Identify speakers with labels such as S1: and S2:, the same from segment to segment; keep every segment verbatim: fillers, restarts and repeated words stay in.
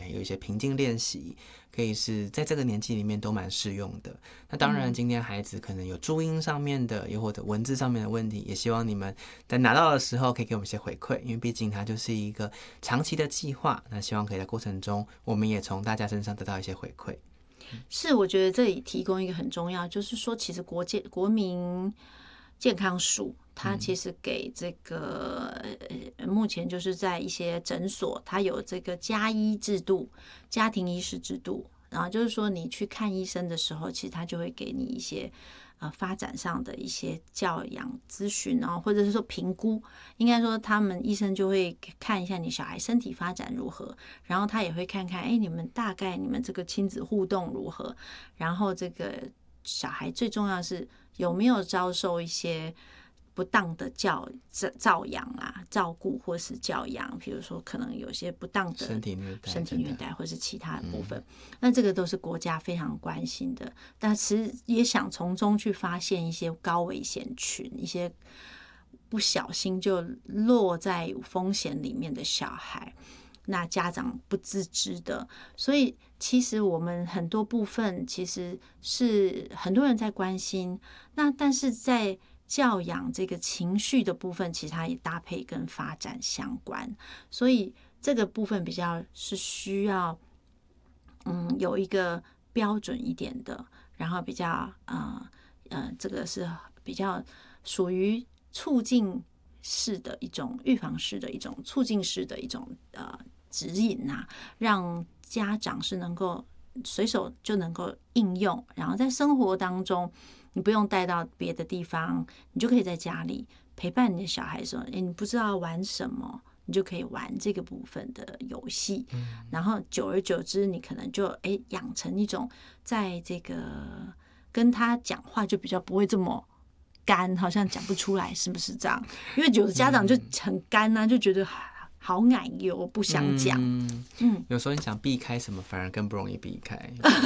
S1: 有一些平静练习，可以是在这个年纪里面都蛮适用的。那当然今天孩子可能有注音上面的又或者文字上面的问题，也希望你们在拿到的时候可以给我们一些回馈，因为毕竟它就是一个长期的计划，那希望可以在过程中我们也从大家身上得到一些回馈。
S2: 是，我觉得这里提供一个很重要，就是说其实国健国民健康署它其实给这个、呃、目前就是在一些诊所它有这个家医制度，家庭医师制度，然后就是说你去看医生的时候，其实他就会给你一些呃发展上的一些教养咨询哦，或者是说评估，应该说他们医生就会看一下你小孩身体发展如何，然后他也会看看哎你们大概你们这个亲子互动如何，然后这个小孩最重要的是有没有遭受一些不当的教照养啊、照顾或是教养，比如说可能有些不当的
S1: 身体虐待、
S2: 身体虐待或是其他的部分，嗯、那这个都是国家非常关心的。但其实也想从中去发现一些高危险群，一些不小心就落在风险里面的小孩，那家长不自知的，所以其实我们很多部分其实是很多人在关心，那但是在教养这个情绪的部分，其实它也搭配跟发展相关，所以这个部分比较是需要，嗯，有一个标准一点的，然后比较呃呃，这个是比较属于促进式的一种预防式的一种促进式的一种呃指引啊，让家长是能够随手就能够应用，然后在生活当中。你不用带到别的地方，你就可以在家里陪伴你的小孩说，哎，你不知道玩什么，你就可以玩这个部分的游戏。嗯、然后久而久之，你可能就哎养成一种在这个跟他讲话就比较不会这么干，好像讲不出来，是不是这样？因为有的家长就很干啊，就觉得好奶油，不想讲。嗯,
S1: 嗯，有时候你想避开什么，反而更不容易避开。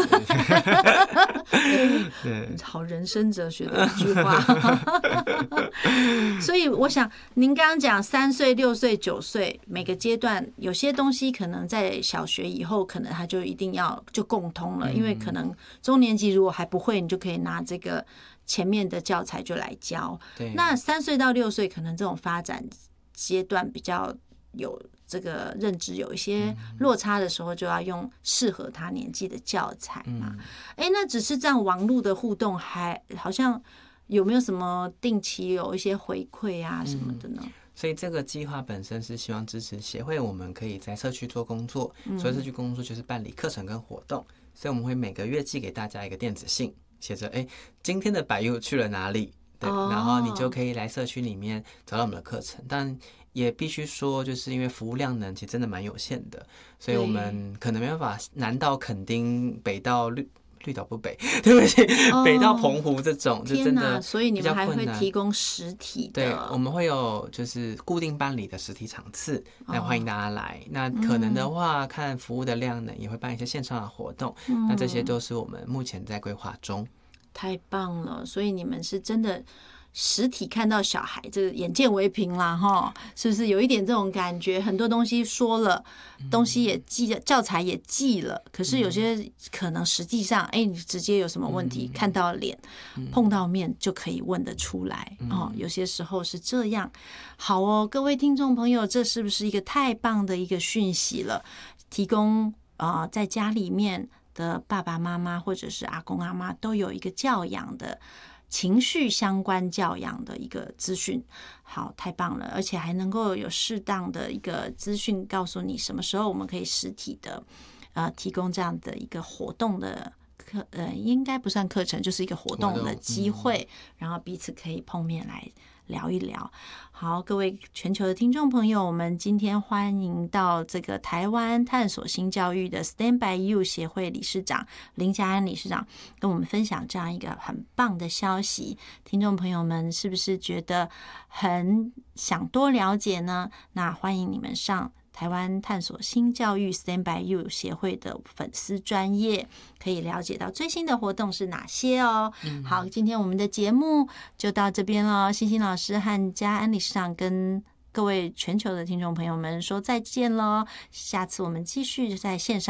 S2: 对，好人生哲学的一句话。所以我想，您刚刚讲三岁、六岁、九岁每个阶段，有些东西可能在小学以后，可能他就一定要就共通了，因为可能中年级如果还不会，你就可以拿这个前面的教材就来教。那三岁到六岁，可能这种发展阶段比较。有这个认知有一些落差的时候，就要用适合他年纪的教材嘛。哎、嗯，那只是这样网络的互动，还好像有没有什么定期有一些回馈啊什么的呢？嗯，
S1: 所以这个计划本身是希望支持协会，我们可以在社区做工作。所以社区工作就是办理课程跟活动，所以我们会每个月寄给大家一个电子信，写着哎今天的百佑去了哪里，对，哦，然后你就可以来社区里面找到我们的课程，但。也必须说，就是因为服务量能其实真的蛮有限的，所以我们可能没办法南到垦丁，北到绿绿岛不北，对不起，哦，北到澎湖这种就真的，
S2: 所以你们还会提供实体的，
S1: 对，我们会有就是固定办理的实体场次，那欢迎大家来。哦，那可能的话，嗯，看服务的量能，也会办一些线上的活动，嗯，那这些都是我们目前在规划中。
S2: 太棒了，所以你们是真的。实体看到小孩，这个眼见为凭啦，哈，是不是有一点这种感觉？很多东西说了，东西也记了，教材也记了，可是有些可能实际上，哎，你直接有什么问题，看到脸，碰到面就可以问得出来哦。有些时候是这样。好哦，各位听众朋友，这是不是一个太棒的一个讯息了？提供啊，呃，在家里面的爸爸妈妈或者是阿公阿妈都有一个教养的。情绪相关教养的一个资讯，好，太棒了，而且还能够有适当的一个资讯告诉你什么时候我们可以实体的呃提供这样的一个活动的课，呃，应该不算课程，就是一个活动的机会，嗯，然后彼此可以碰面来聊一聊。好，各位全球的听众朋友，我们今天欢迎到这个台湾探索新教育的 Stand by You 协会理事长林家安理事长跟我们分享这样一个很棒的消息。听众朋友们是不是觉得很想多了解呢？那欢迎你们上台湾探索新教育 Stand by You 协会的粉丝专页，可以了解到最新的活动是哪些哦。嗯、好，今天我们的节目就到这边了。星星老师和家安理事长跟各位全球的听众朋友们说再见咯，下次我们继续在线上。